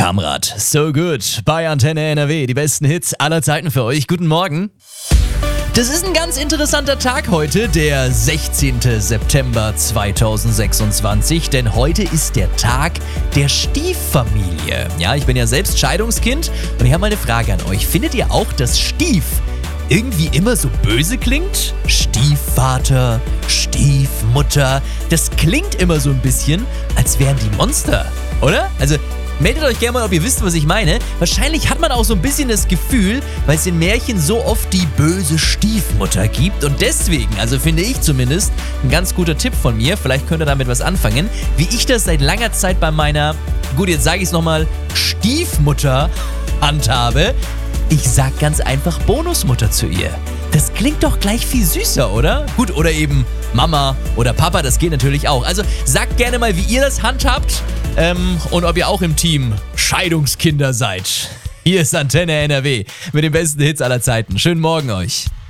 Kamrad, so good bei Antenne NRW. Die besten Hits aller Zeiten für euch. Guten Morgen. Das ist ein ganz interessanter Tag heute, der 16. September 2026, denn heute ist der Tag der Stieffamilie. Ja, ich bin ja selbst Scheidungskind und ich habe mal eine Frage an euch. Findet ihr auch, dass Stief irgendwie immer so böse klingt? Stiefvater, Stiefmutter, das klingt immer so ein bisschen, als wären die Monster, oder? Also meldet euch gerne mal, ob ihr wisst, was ich meine. Wahrscheinlich hat man auch so ein bisschen das Gefühl, weil es in Märchen so oft die böse Stiefmutter gibt. Und deswegen, also finde ich zumindest, ein ganz guter Tipp von mir, vielleicht könnt ihr damit was anfangen, wie ich das seit langer Zeit bei meiner, gut, jetzt sage ich es nochmal, Stiefmutter handhabe. Ich sag ganz einfach Bonusmutter zu ihr. Das klingt doch gleich viel süßer, oder? Gut, oder eben Mama oder Papa, das geht natürlich auch. Also sagt gerne mal, wie ihr das handhabt und ob ihr auch im Team Scheidungskinder seid. Hier ist Antenne NRW mit den besten Hits aller Zeiten. Schönen Morgen euch.